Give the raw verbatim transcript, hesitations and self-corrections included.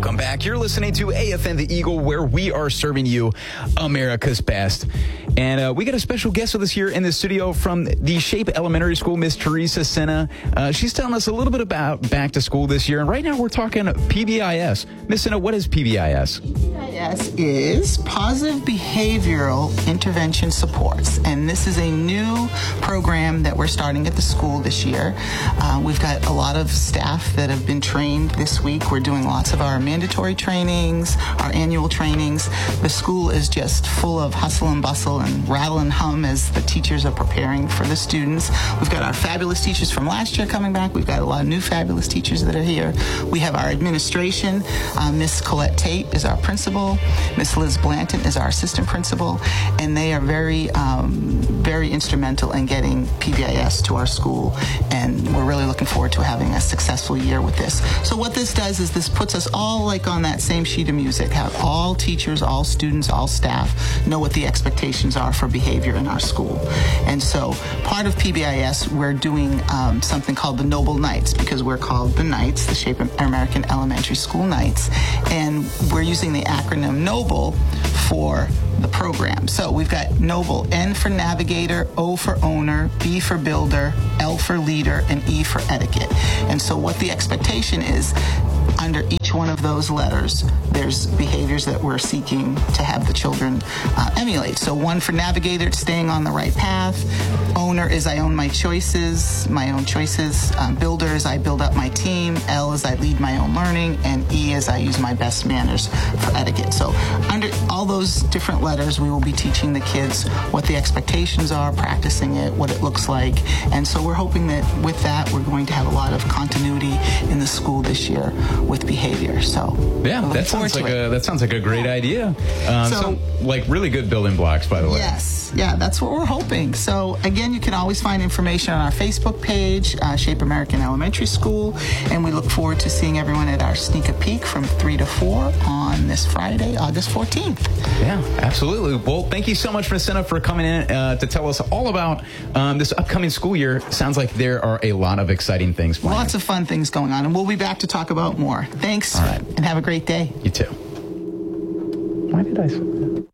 Welcome back. You're listening to A F N The Eagle, where we are serving you America's best. And uh, we got a special guest with us here in the studio from the Shape Elementary School, Miss Teresa Senna. Uh, she's telling us a little bit about back to school this year. And right now we're talking P B I S. Miss Senna, what is P B I S? P B I S is Positive Behavioral Intervention Supports. And this is a new program that we're starting at the school this year. Uh, we've got a lot of staff that have been trained this week. We're doing lots of our mandatory trainings, our annual trainings. The school is just full of hustle and bustle and rattle and hum as the teachers are preparing for the students. We've got our fabulous teachers from last year coming back. We've got a lot of new fabulous teachers that are here. We have our administration. Uh, Miss Colette Tate is our principal. Miss Liz Blanton is our assistant principal. And they are very, um, very instrumental in getting P B I S to our school. And we're really looking forward to having a successful year with this. So what this does is this puts us all like on that same sheet of music, have all teachers, all students, all staff know what the expectations are for behavior in our school. And so part of P B I S, we're doing um, something called the Noble Knights, because we're called the Knights, the Shape American Elementary School Knights. And we're using the acronym NOBLE for the program. So we've got NOBLE, N for navigator, O for owner, B for builder, L for leader, and E for etiquette. And so what the expectation is, under each one of those letters, there's behaviors that we're seeking to have the children uh, emulate. So one for navigator, staying on the right path. Owner is I own my choices, my own choices. Um, builder is I build up my team. L is I lead my own learning. And E is I use my best manners for etiquette. So under all those different letters, we will be teaching the kids what the expectations are, practicing it, what it looks like. And so we're hoping that with that, we're going to have a lot of continuity in the school this year with behavior. So yeah, that sounds like a that sounds like a great idea. Um, so, so like really good building blocks, by the way. Yes, yeah, that's what we're hoping. So again, you can always find information on our Facebook page, uh, Shape American Elementary School, and we look forward to seeing everyone at our sneak a peek from three to four on this Friday, August fourteenth. Yeah, absolutely. Well, thank you so much, Miz Senna, for coming in uh, to tell us all about um, this upcoming school year. Sounds like there are a lot of exciting things planned. Lots of fun things going on, and we'll be back to talk about more. Thanks, all right, and have a great day. You too. Why did I say that?